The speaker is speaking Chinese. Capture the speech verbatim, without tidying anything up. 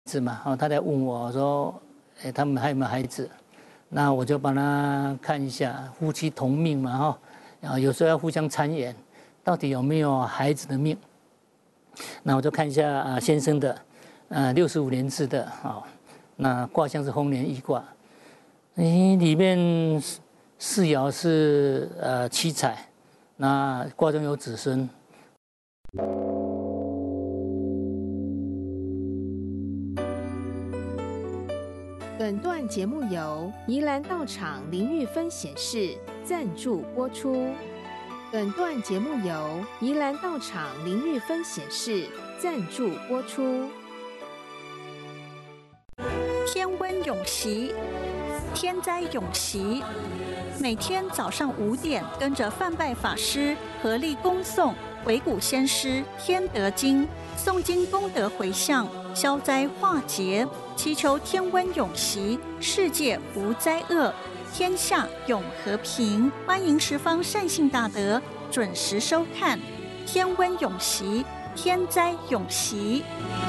子嘛，哦，他在问我说，哎，他们还有没有孩子？那我就帮他看一下，夫妻同命嘛，哈，然后有时候要互相参演，到底有没有孩子的命？那我就看一下啊，先生的，呃，六十五年次的，啊，那卦象是丰年易卦，哎，里面四爻是呃七彩，那卦中有子孙。 本段节目由宜兰道场林玉芬显示赞助播出。本段节目由宜兰道场林玉芬显示赞助播出。 天温永习，天灾永习。每天早上五点，跟着范拜法师合力恭诵鬼谷先师天德经，诵经功德回向，消灾化劫，祈求天温永习，世界无灾厄，天下永和平。欢迎十方善信大德准时收看《天温永习》，天灾永习。